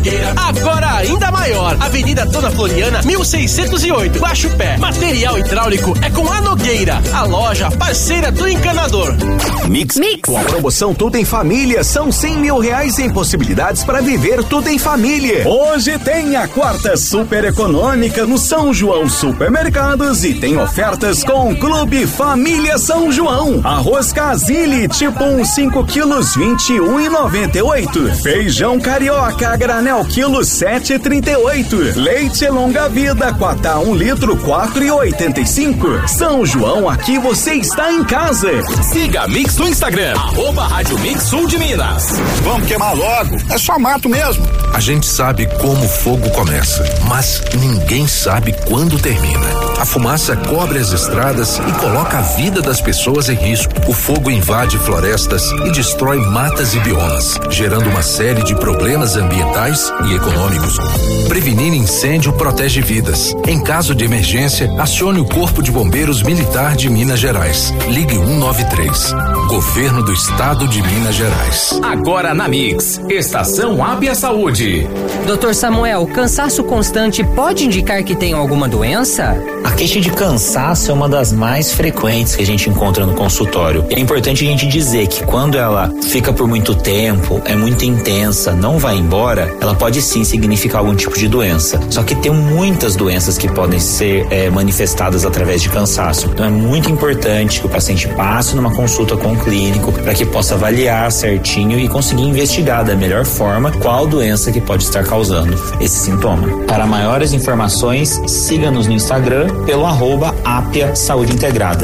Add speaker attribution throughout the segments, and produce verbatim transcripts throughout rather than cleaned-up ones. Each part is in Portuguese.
Speaker 1: Agora ainda maior, Avenida Dona Floriana, mil seiscentos e oito, Guaxupé. Material hidráulico é com a Nogueira, a loja parceira do encanador.
Speaker 2: Mix. Mix. Com a promoção Tudo em Família, são cem mil reais em possibilidades para viver tudo em família.
Speaker 3: Hoje tem a quarta super econômica no São João Supermercados e tem ofertas com o Clube Família São João. Arroz Casile, tipo um cinco quilos, vinte e um e noventa e oito. Feijão carioca, granel quilo sete e trinta e oito. Leite longa vida, quatá um litro, quatro e oitenta e cinco. São João, aqui você está em casa.
Speaker 4: Siga a Mix no Instagram, arroba Rádio Mix Sul de Minas.
Speaker 5: Vamos queimar logo, é só mato mesmo.
Speaker 6: A gente sabe como o fogo começa, mas ninguém sabe quando termina. A fumaça cobre as estradas e coloca a vida das pessoas em risco. O fogo invade florestas e destrói matas e biomas, gerando uma série de problemas ambientais e econômicos. Prevenir incêndio protege vidas. Em caso de emergência, acione o Corpo de Bombeiros Militar de Minas Gerais. Ligue um nove três. Governo do Estado de Minas Gerais.
Speaker 4: Agora na Mix, Estação Hábia Saúde.
Speaker 7: doutor Samuel, cansaço constante pode indicar que tem alguma doença?
Speaker 8: A queixa de cansaço é uma das mais frequentes que a gente encontra no consultório. É importante a gente dizer que quando ela fica por muito tempo, é muito intensa, não vai embora, ela pode sim significar algum tipo de doença. Só que tem muitas doenças que podem ser é, manifestadas através de cansaço. Então é muito importante que o paciente passe numa consulta com o clínico para que possa avaliar certinho e conseguir investigar da melhor forma qual doença que pode estar causando esse sintoma. Para maiores informações, siga-nos no Instagram pelo arroba Ápia Saúde Integrada.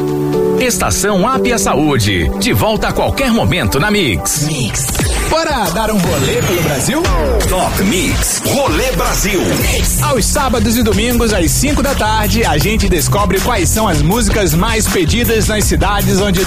Speaker 4: Estação Hábia Saúde, de volta a qualquer momento na Mix.
Speaker 9: Mix. Bora dar um rolê pelo Brasil?
Speaker 4: Top Mix, Rolê Brasil.
Speaker 9: Mix. Aos sábados e domingos, às cinco da tarde, a gente descobre quais são as músicas mais pedidas nas cidades onde